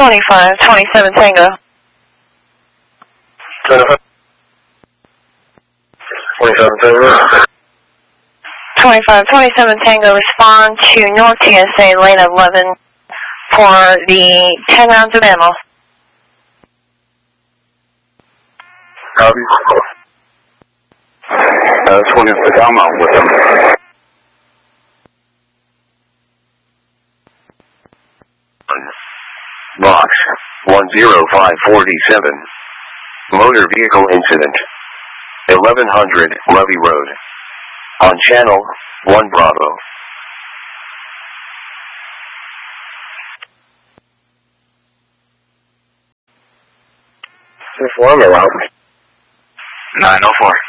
2527 Tango. 2527 Tango, respond to North TSA lane 11 for the 10 rounds of ammo. Copy. 26, I'm out with them. Box 10547. Motor vehicle incident. 1100 Levy Road. On channel 1 Bravo. This one or out? 904.